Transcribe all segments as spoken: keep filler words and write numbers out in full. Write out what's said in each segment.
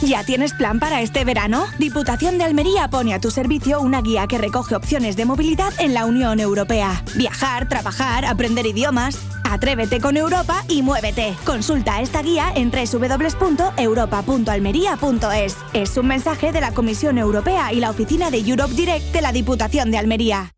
¿Ya tienes plan para este verano? Diputación de Almería pone a tu servicio una guía que recoge opciones de movilidad en la Unión Europea. Viajar, trabajar, aprender idiomas. Atrévete con Europa y muévete. Consulta esta guía en doble u doble u doble u punto europa punto almería punto es. Es un mensaje de la Comisión Europea y la oficina de Europe Direct de la Diputación de Almería.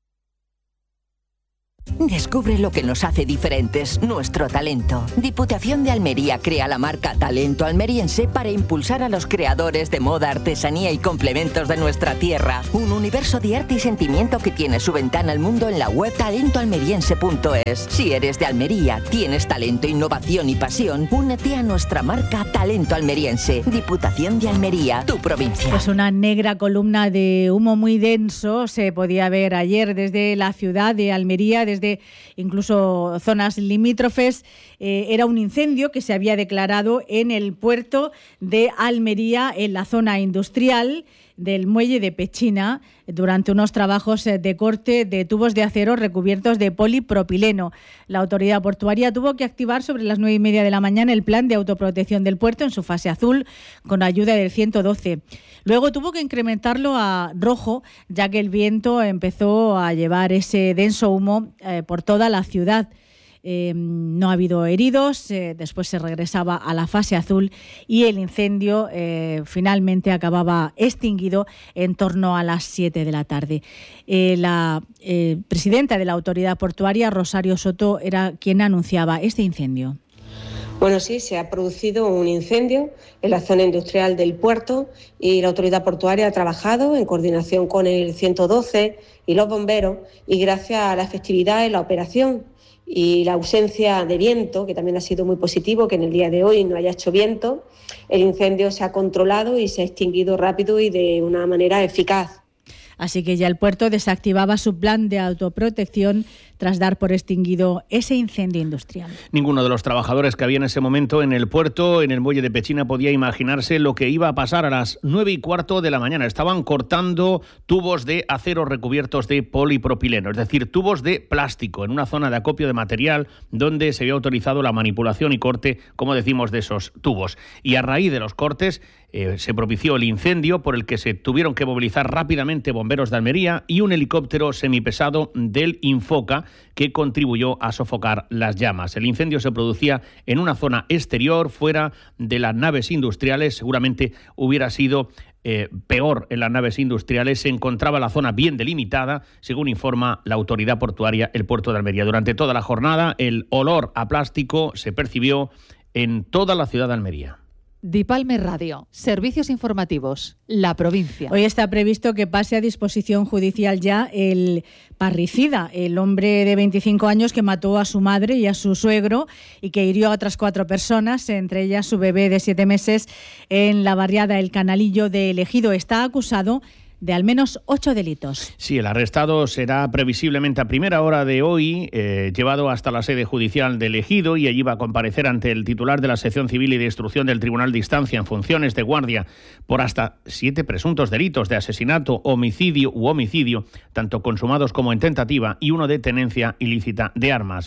Descubre lo que nos hace diferentes, nuestro talento. Diputación de Almería crea la marca Talento Almeriense para impulsar a los creadores de moda, artesanía y complementos de nuestra tierra. Un universo de arte y sentimiento que tiene su ventana al mundo en la web talento almeriense punto es. Si eres de Almería, tienes talento, innovación y pasión, únete a nuestra marca Talento Almeriense. Diputación de Almería, tu provincia. Pues una negra columna de humo muy denso se podía ver ayer desde la ciudad de Almería, desde incluso zonas limítrofes. Eh, era un incendio que se había declarado en el puerto de Almería, en la zona industrial del muelle de Pechina, durante unos trabajos de corte de tubos de acero recubiertos de polipropileno. La autoridad portuaria tuvo que activar sobre las nueve y media de la mañana el plan de autoprotección del puerto en su fase azul con ayuda del ciento doce. Luego tuvo que incrementarlo a rojo, ya que el viento empezó a llevar ese denso humo eh, por toda la ciudad. Eh, no ha habido heridos, eh, después se regresaba a la fase azul y el incendio eh, finalmente acababa extinguido en torno a las siete de la tarde. Eh, la eh, presidenta de la autoridad portuaria, Rosario Soto, era quien anunciaba este incendio. Bueno, sí, se ha producido un incendio en la zona industrial del puerto y la autoridad portuaria ha trabajado en coordinación con el ciento doce y los bomberos, y gracias a la efectividad en la operación y la ausencia de viento, que también ha sido muy positivo, que en el día de hoy no haya hecho viento, el incendio se ha controlado y se ha extinguido rápido y de una manera eficaz. Así que ya el puerto desactivaba su plan de autoprotección tras dar por extinguido ese incendio industrial. Ninguno de los trabajadores que había en ese momento en el puerto, en el muelle de Pechina, podía imaginarse lo que iba a pasar a las nueve y cuarto de la mañana. Estaban cortando tubos de acero recubiertos de polipropileno, es decir, tubos de plástico, en una zona de acopio de material donde se había autorizado la manipulación y corte, como decimos, de esos tubos. Y a raíz de los cortes eh, se propició el incendio, por el que se tuvieron que movilizar rápidamente bomberos de Almería y un helicóptero semipesado del Infoca, que contribuyó a sofocar las llamas. El incendio se producía en una zona exterior, fuera de las naves industriales. Seguramente hubiera sido eh, peor en las naves industriales. Se encontraba la zona bien delimitada, según informa la autoridad portuaria, el puerto de Almería. Durante toda la jornada, el olor a plástico se percibió en toda la ciudad de Almería. Dipalme Radio, servicios informativos, la provincia. Hoy está previsto que pase a disposición judicial ya el parricida, el hombre de veinticinco años que mató a su madre y a su suegro y que hirió a otras cuatro personas, entre ellas su bebé de siete meses, en la barriada El Canalillo de El Ejido. Está acusado de al menos ocho delitos. Sí, el arrestado será previsiblemente a primera hora de hoy eh, llevado hasta la sede judicial del Ejido, y allí va a comparecer ante el titular de la sección civil y de instrucción del Tribunal de Instancia en funciones de guardia por hasta siete presuntos delitos de asesinato, homicidio u homicidio, tanto consumados como en tentativa, y uno de tenencia ilícita de armas.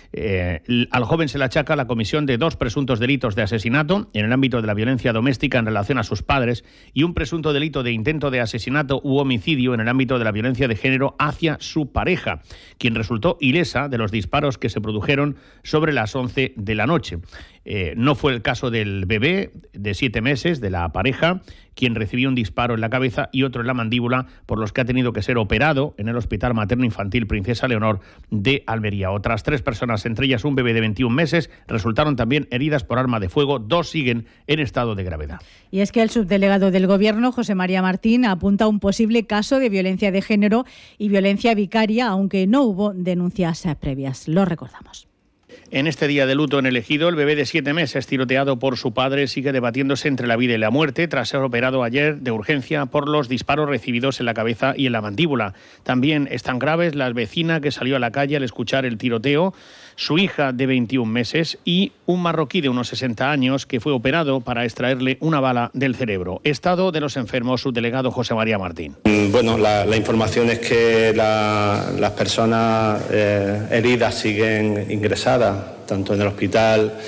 Eh, al joven se le achaca la comisión de dos presuntos delitos de asesinato en el ámbito de la violencia doméstica en relación a sus padres y un presunto delito de intento de asesinato u homicidio en el ámbito de la violencia de género hacia su pareja, quien resultó ilesa de los disparos que se produjeron sobre las once de la noche. Eh, no fue el caso del bebé de siete meses de la pareja, quien recibió un disparo en la cabeza y otro en la mandíbula, por los que ha tenido que ser operado en el Hospital Materno-Infantil Princesa Leonor de Almería. Otras tres personas, entre ellas un bebé de veintiún meses, resultaron también heridas por arma de fuego. Dos siguen en estado de gravedad. Y es que el subdelegado del Gobierno, José María Martín, apunta a un posible caso de violencia de género y violencia vicaria, aunque no hubo denuncias previas. Lo recordamos. En este día de luto en El Ejido, el bebé de siete meses tiroteado por su padre sigue debatiéndose entre la vida y la muerte tras ser operado ayer de urgencia por los disparos recibidos en la cabeza y en la mandíbula. También están graves la vecina que salió a la calle al escuchar el tiroteo, su hija de veintiún meses y un marroquí de unos sesenta años que fue operado para extraerle una bala del cerebro. Estado de los enfermos, subdelegado José María Martín. Bueno, la, la información es que la, las personas eh, heridas siguen ingresadas, tanto en el hospital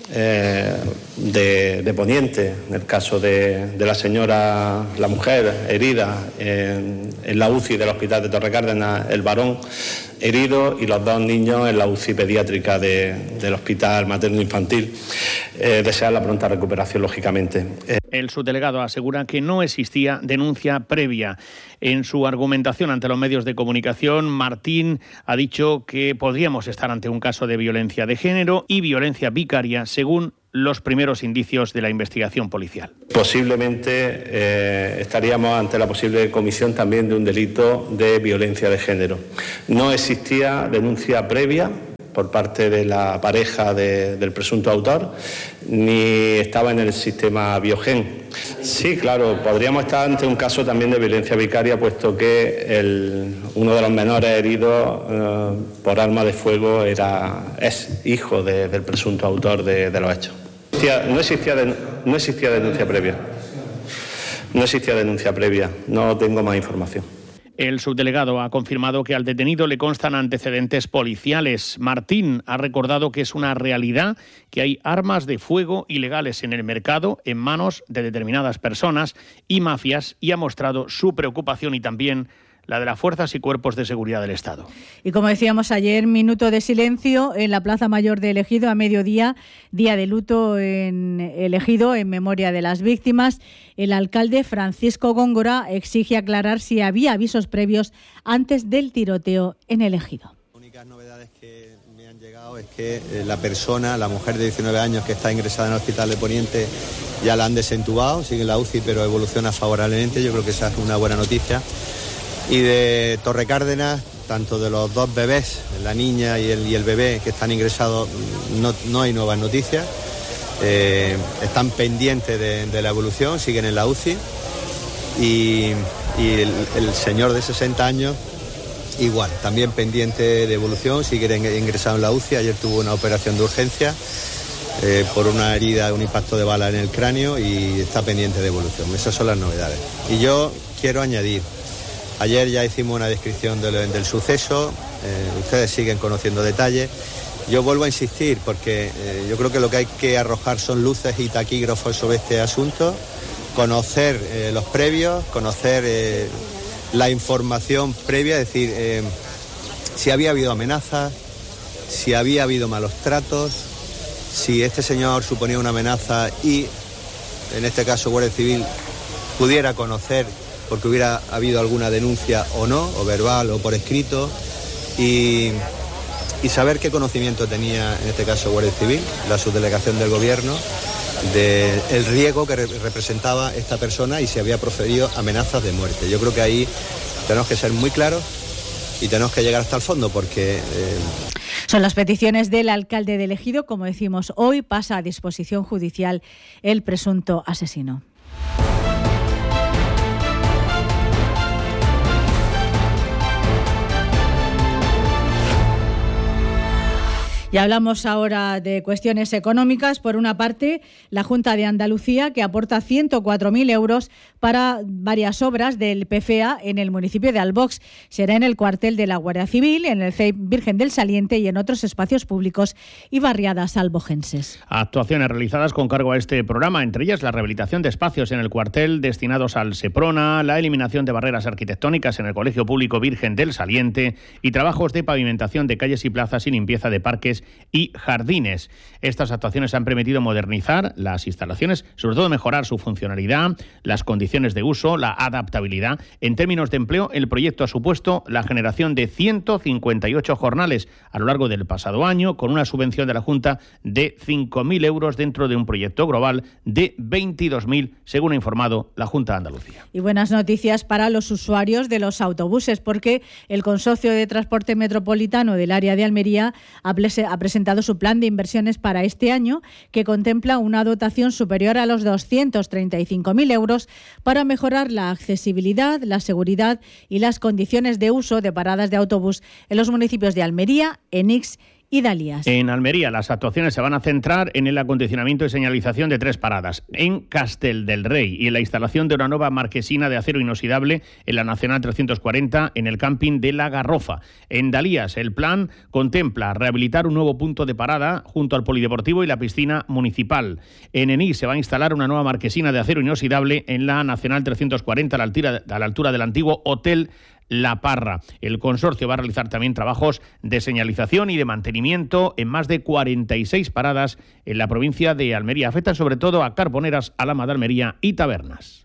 eh, de, de Poniente, en el caso de, de la señora, la mujer herida en, en la U C I del Hospital de Torrecárdenas, el varón herido y los dos niños en la U C I pediátrica de, del Hospital Materno Infantil. Eh, desear la pronta recuperación, lógicamente. Eh. El subdelegado asegura que no existía denuncia previa. En su argumentación ante los medios de comunicación, Martín ha dicho que podríamos estar ante un caso de violencia de género y violencia vicaria, según los primeros indicios de la investigación policial. Posiblemente eh, estaríamos ante la posible comisión también de un delito de violencia de género. No existía denuncia previa por parte de la pareja de, del presunto autor, ni estaba en el sistema Biogen. Sí, claro, podríamos estar ante un caso también de violencia vicaria, puesto que el, uno de los menores heridos eh, por arma de fuego era, es hijo de, del presunto autor de, de los hechos. No existía, de, no existía denuncia previa. No existía denuncia previa. No tengo más información. El subdelegado ha confirmado que al detenido le constan antecedentes policiales. Martín ha recordado que es una realidad que hay armas de fuego ilegales en el mercado en manos de determinadas personas y mafias, y ha mostrado su preocupación y también la de las fuerzas y cuerpos de seguridad del Estado. Y como decíamos ayer, minuto de silencio en la Plaza Mayor de El Ejido a mediodía, día de luto en El Ejido en memoria de las víctimas. El alcalde Francisco Góngora exige aclarar si había avisos previos antes del tiroteo en El Ejido. Las únicas novedades que me han llegado es que la persona, la mujer de diecinueve años que está ingresada en el Hospital de Poniente, ya la han desentubado, sigue en la U C I pero evoluciona favorablemente. Yo creo que esa es una buena noticia. Y de Torrecárdenas, tanto de los dos bebés, la niña y el, y el bebé que están ingresados, no, no hay nuevas noticias. Eh, están pendientes de, de la evolución, siguen en la U C I. Y, y el, el señor de sesenta años, igual, también pendiente de evolución, sigue ingresado en la U C I. Ayer tuvo una operación de urgencia eh, por una herida, un impacto de bala en el cráneo, y está pendiente de evolución. Esas son las novedades. Y yo quiero añadir, ayer ya hicimos una descripción del, del suceso, eh, ustedes siguen conociendo detalles. Yo vuelvo a insistir porque eh, yo creo que lo que hay que arrojar son luces y taquígrafos sobre este asunto, conocer eh, los previos, conocer eh, la información previa, es decir, eh, si había habido amenazas, si había habido malos tratos, si este señor suponía una amenaza y, en este caso, Guardia Civil pudiera conocer porque hubiera habido alguna denuncia o no, o verbal o por escrito, y, y saber qué conocimiento tenía, en este caso, Guardia Civil, la subdelegación del Gobierno, del riesgo que re- representaba esta persona y si había proferido amenazas de muerte. Yo creo que ahí tenemos que ser muy claros y tenemos que llegar hasta el fondo, porque... Eh... Son las peticiones del alcalde de El Ejido. Como decimos, hoy pasa a disposición judicial el presunto asesino. Y hablamos ahora de cuestiones económicas. Por una parte, la Junta de Andalucía, que aporta ciento cuatro mil euros para varias obras del P F A en el municipio de Albox. Será en el cuartel de la Guardia Civil, en el C E I Virgen del Saliente y en otros espacios públicos y barriadas albojenses. Actuaciones realizadas con cargo a este programa, entre ellas la rehabilitación de espacios en el cuartel destinados al Seprona, la eliminación de barreras arquitectónicas en el Colegio Público Virgen del Saliente y trabajos de pavimentación de calles y plazas y limpieza de parques y jardines. Estas actuaciones han permitido modernizar las instalaciones, sobre todo mejorar su funcionalidad, las condiciones de uso, la adaptabilidad. En términos de empleo, el proyecto ha supuesto la generación de ciento cincuenta y ocho jornales a lo largo del pasado año, con una subvención de la Junta de cinco mil euros dentro de un proyecto global de veintidós mil, según ha informado la Junta de Andalucía. Y buenas noticias para los usuarios de los autobuses, porque el Consorcio de Transporte Metropolitano del área de Almería ha presentado su plan de inversiones para este año, que contempla una dotación superior a los doscientos treinta y cinco mil euros para mejorar la accesibilidad, la seguridad y las condiciones de uso de paradas de autobús en los municipios de Almería, Enix y Dalías. En Almería las actuaciones se van a centrar en el acondicionamiento y señalización de tres paradas, en Castel del Rey y en la instalación de una nueva marquesina de acero inoxidable en la Nacional trescientos cuarenta en el camping de La Garrofa. En Dalías el plan contempla rehabilitar un nuevo punto de parada junto al polideportivo y la piscina municipal. En Ení se va a instalar una nueva marquesina de acero inoxidable en la Nacional trescientos cuarenta a la altura, a la altura del antiguo Hotel La Parra. El consorcio va a realizar también trabajos de señalización y de mantenimiento en más de cuarenta y seis paradas en la provincia de Almería. Afectan sobre todo a Carboneras, Alhama de Almería y Tabernas.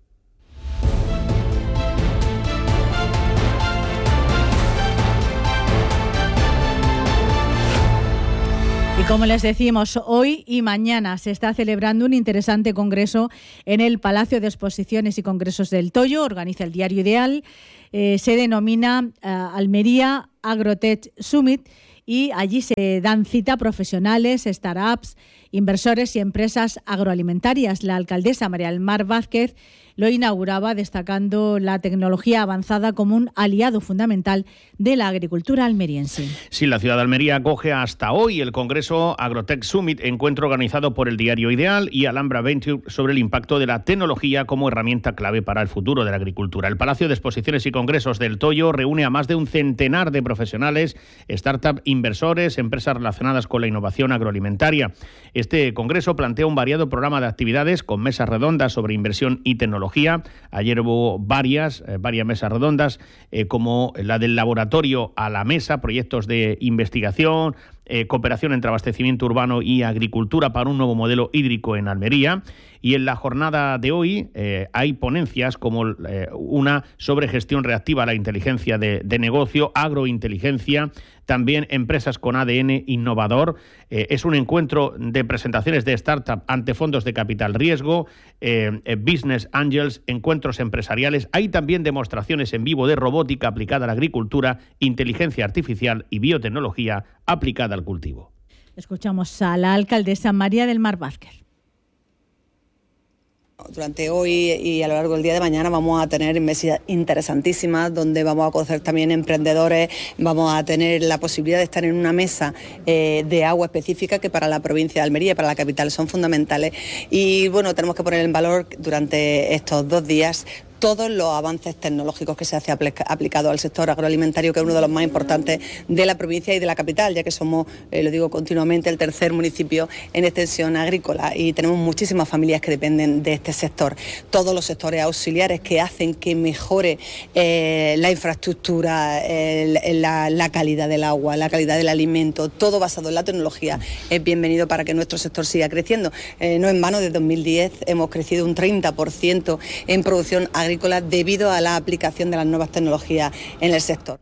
Y como les decimos, hoy y mañana se está celebrando un interesante congreso en el Palacio de Exposiciones y Congresos del Toyo. Organiza el Diario Ideal. Eh, se denomina uh, Almería Agrotech Summit y allí se dan cita profesionales, startups, inversores y empresas agroalimentarias. La alcaldesa María del Mar Vázquez lo inauguraba destacando la tecnología avanzada como un aliado fundamental de la agricultura almeriense. Sí, la ciudad de Almería acoge hasta hoy el Congreso Agrotech Summit, encuentro organizado por el Diario Ideal y Alhambra Venture sobre el impacto de la tecnología como herramienta clave para el futuro de la agricultura. El Palacio de Exposiciones y Congresos del Toyo reúne a más de un centenar de profesionales, startup, inversores, empresas relacionadas con la innovación agroalimentaria. Este congreso plantea un variado programa de actividades con mesas redondas sobre inversión y tecnología. Ayer hubo varias, eh, varias mesas redondas, eh, como la del laboratorio a la mesa, proyectos de investigación, eh, cooperación entre abastecimiento urbano y agricultura para un nuevo modelo hídrico en Almería. Y en la jornada de hoy eh, hay ponencias como eh, una sobre gestión reactiva a la inteligencia de, de negocio, agrointeligencia, también empresas con A D N innovador. Eh, es un encuentro de presentaciones de startup ante fondos de capital riesgo, eh, eh, business angels, encuentros empresariales. Hay también demostraciones en vivo de robótica aplicada a la agricultura, inteligencia artificial y biotecnología aplicada al cultivo. Escuchamos a la alcaldesa María del Mar Vázquez. Durante hoy y a lo largo del día de mañana vamos a tener mesas interesantísimas donde vamos a conocer también emprendedores, vamos a tener la posibilidad de estar en una mesa eh, de agua específica que para la provincia de Almería y para la capital son fundamentales. Y bueno, tenemos que poner en valor durante estos dos días todos los avances tecnológicos que se hace aplicado al sector agroalimentario, que es uno de los más importantes de la provincia y de la capital, ya que somos, eh, lo digo continuamente, el tercer municipio en extensión agrícola y tenemos muchísimas familias que dependen de este sector. Todos los sectores auxiliares que hacen que mejore eh, la infraestructura, eh, la, la calidad del agua, la calidad del alimento, todo basado en la tecnología, es bienvenido para que nuestro sector siga creciendo. Eh, no en vano, desde dos mil diez hemos crecido un treinta por ciento en producción agrícola agrícola debido a la aplicación de las nuevas tecnologías en el sector.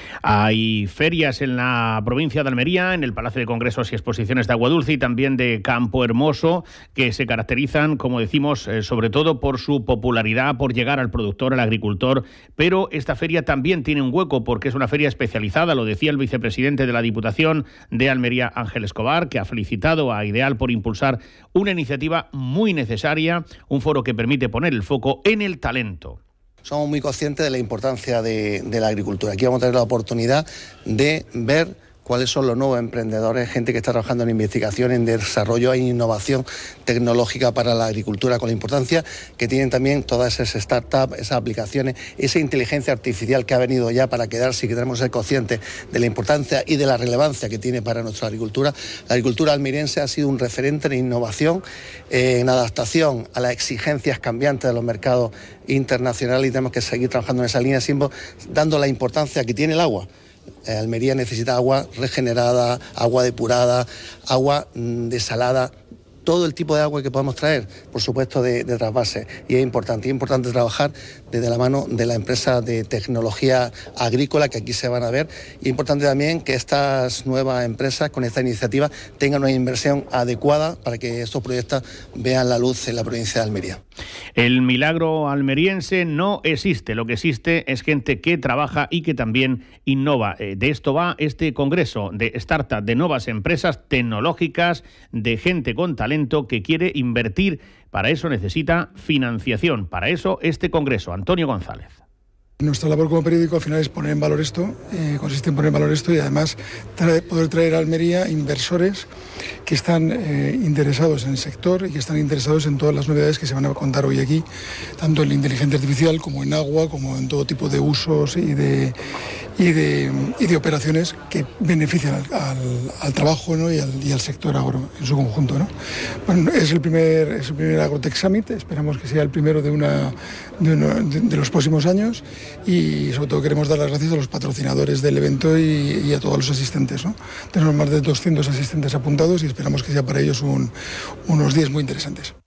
Hay ferias en la provincia de Almería, en el Palacio de Congresos y Exposiciones de Aguadulce y también de Campo Hermoso, que se caracterizan, como decimos, eh, sobre todo por su popularidad, por llegar al productor, al agricultor, pero esta feria también tiene un hueco porque es una feria especializada, lo decía el vicepresidente de la Diputación de Almería, Ángel Escobar, que ha felicitado a Ideal por impulsar una iniciativa muy necesaria, un foro que permite poner el foco en el talento. Somos muy conscientes de la importancia de, de la agricultura. Aquí vamos a tener la oportunidad de ver cuáles son los nuevos emprendedores, gente que está trabajando en investigación, en desarrollo e innovación tecnológica para la agricultura, con la importancia que tienen también todas esas startups, esas aplicaciones, esa inteligencia artificial que ha venido ya para quedarse y que tenemos que ser conscientes de la importancia y de la relevancia que tiene para nuestra agricultura. La agricultura almeriense ha sido un referente en innovación, eh, en adaptación a las exigencias cambiantes de los mercados internacionales y tenemos que seguir trabajando en esa línea, siempre dando la importancia que tiene el agua. Almería necesita agua regenerada, agua depurada, agua desalada, todo el tipo de agua que podamos traer, por supuesto de, de trasvase. Y es importante, es importante trabajar desde la mano de la empresa de tecnología agrícola que aquí se van a ver. Y es importante también que estas nuevas empresas con esta iniciativa tengan una inversión adecuada para que estos proyectos vean la luz en la provincia de Almería. El milagro almeriense no existe, lo que existe es gente que trabaja y que también innova. De esto va este congreso de startup, de nuevas empresas tecnológicas, de gente con talento que quiere invertir. Para eso necesita financiación. Para eso este congreso. Antonio González. Nuestra labor como periódico al final es poner en valor esto, eh, consiste en poner en valor esto y además trae, poder traer a Almería inversores que están eh, interesados en el sector y que están interesados en todas las novedades que se van a contar hoy aquí, tanto en la inteligencia artificial como en agua, como en todo tipo de usos y de, y de, y de operaciones que benefician al, al, al trabajo, ¿no? y, al, y al sector agro en su conjunto, ¿no? Bueno, es el primer, es el primer Agrotech Summit, esperamos que sea el primero de, una, de, uno, de, de los próximos años. Y sobre todo queremos dar las gracias a los patrocinadores del evento y, y a todos los asistentes, ¿no? Tenemos más de doscientos asistentes apuntados y esperamos que sea para ellos un, unos días muy interesantes.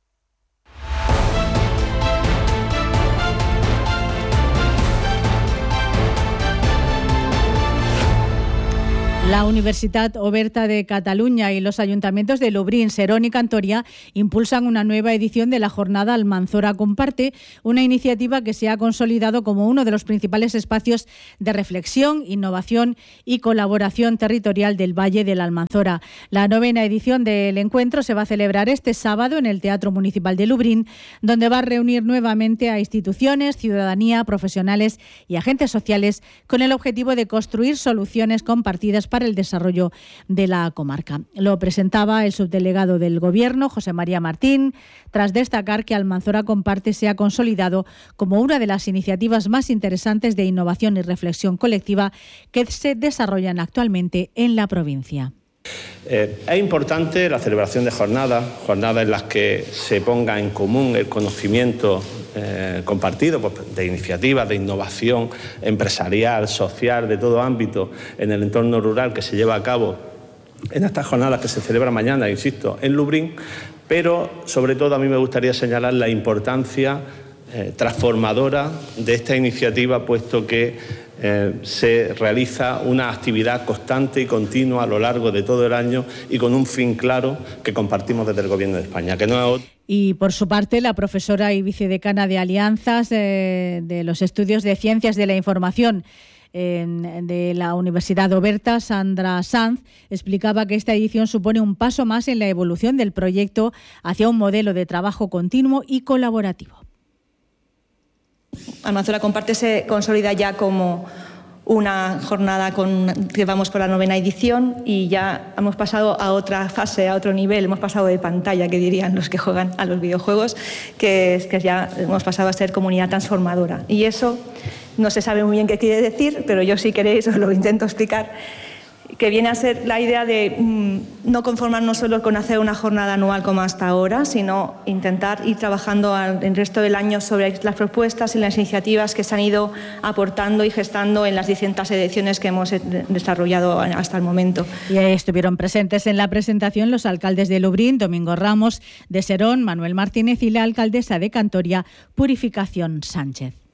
La Universitat Oberta de Cataluña y los ayuntamientos de Lublin, Serón y Cantoria impulsan una nueva edición de la jornada Almanzora Comparte, una iniciativa que se ha consolidado como uno de los principales espacios de reflexión, innovación y colaboración territorial del Valle de la Almanzora. La novena edición del encuentro se va a celebrar este sábado en el Teatro Municipal de Lublin, donde va a reunir nuevamente a instituciones, ciudadanía, profesionales y agentes sociales con el objetivo de construir soluciones compartidas para el desarrollo de la comarca. Lo presentaba el subdelegado del Gobierno, José María Martín, tras destacar que Almanzora Comparte se ha consolidado como una de las iniciativas más interesantes de innovación y reflexión colectiva que se desarrollan actualmente en la provincia. Eh, es importante la celebración de jornadas, jornadas en las que se ponga en común el conocimiento eh, compartido pues, de iniciativas, de innovación empresarial, social, de todo ámbito en el entorno rural que se lleva a cabo en estas jornadas que se celebran mañana, insisto, en Lublin, pero sobre todo a mí me gustaría señalar la importancia eh, transformadora de esta iniciativa, puesto que Eh, se realiza una actividad constante y continua a lo largo de todo el año y con un fin claro que compartimos desde el Gobierno de España, que no es otro. Y por su parte, la profesora y vicedecana de Alianzas eh, de los Estudios de Ciencias de la Información eh, de la Universidad Oberta, Sandra Sanz, explicaba que esta edición supone un paso más en la evolución del proyecto hacia un modelo de trabajo continuo y colaborativo. Almanzora Comparte se consolida ya como una jornada con, que vamos por la novena edición y ya hemos pasado a otra fase, a otro nivel, hemos pasado de pantalla, que dirían los que juegan a los videojuegos, que es que ya hemos pasado a ser comunidad transformadora. Y eso no se sabe muy bien qué quiere decir, pero yo si queréis os lo intento explicar, que viene a ser la idea de mmm, no conformarnos solo con hacer una jornada anual como hasta ahora, sino intentar ir trabajando al, el resto del año sobre las propuestas y las iniciativas que se han ido aportando y gestando en las distintas ediciones que hemos desarrollado hasta el momento. Y ahí estuvieron presentes en la presentación los alcaldes de Lublin, Domingo Ramos, de Serón, Manuel Martínez, y la alcaldesa de Cantoria, Purificación Sánchez.